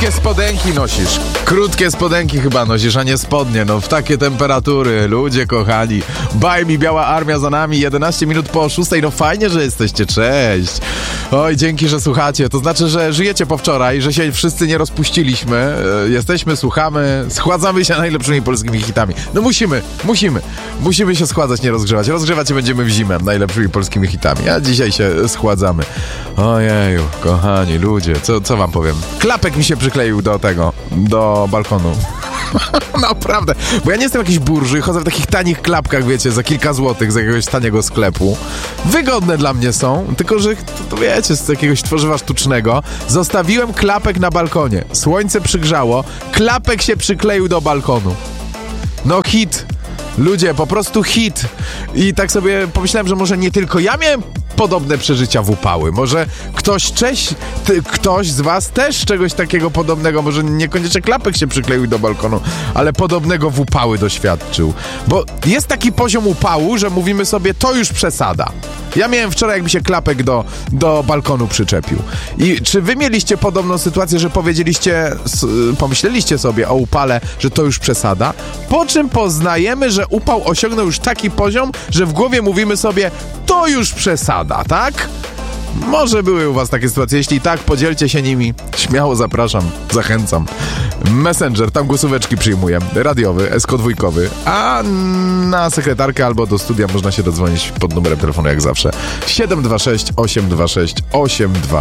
krótkie spodenki nosisz. Krótkie spodenki chyba nosisz, a nie spodnie. No w takie temperatury, ludzie kochani. Baj mi, biała armia za nami, 11 minut po 6. No fajnie, że jesteście, cześć. Oj, dzięki, że słuchacie. To znaczy, że żyjecie po wczoraj, że się wszyscy nie rozpuściliśmy. Jesteśmy, słuchamy, schładzamy się najlepszymi polskimi hitami. No musimy się schładzać, nie rozgrzewać. Rozgrzewać się będziemy w zimę najlepszymi polskimi hitami, a dzisiaj się schładzamy. Ojeju, kochani ludzie, co wam powiem? Klapek mi się przykleił do balkonu. Naprawdę, bo ja nie jestem jakiś burży, chodzę w takich tanich klapkach, wiecie, za kilka złotych z jakiegoś taniego sklepu. Wygodne dla mnie są, tylko że to wiecie, z jakiegoś tworzywa sztucznego. Zostawiłem klapek na balkonie, słońce przygrzało, klapek się przykleił do balkonu. No hit. Ludzie, po prostu hit. I tak sobie pomyślałem, że może nie tylko ja miałem podobne przeżycia w upały. Może ktoś z was też czegoś takiego podobnego, może niekoniecznie klapek się przykleił do balkonu, ale podobnego w upały doświadczył. Bo jest taki poziom upału, że mówimy sobie, to już przesada. Ja miałem wczoraj, jakby się klapek do balkonu przyczepił. I czy wy mieliście podobną sytuację, że pomyśleliście sobie o upale, że to już przesada? Po czym poznajemy, że upał osiągnął już taki poziom, że w głowie mówimy sobie, to już przesada, tak? Może były u was takie sytuacje. Jeśli tak, podzielcie się nimi. Śmiało zapraszam, zachęcam. Messenger, tam głosóweczki przyjmuję. Radiowy, SK2. A na sekretarkę albo do studia można się dodzwonić pod numerem telefonu jak zawsze. 726 826 828.